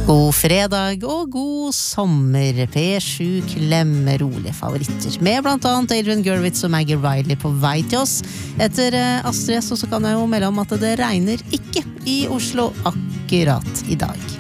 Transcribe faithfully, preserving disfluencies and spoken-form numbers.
God fredag og god sommer. P sju klemmer rolige favoritter med blant annet Adrian Gurwitz og Maggie Riley på vei til oss etter Astrid S, og så kan jeg jo melde om at det regner ikke i Oslo akkurat i dag.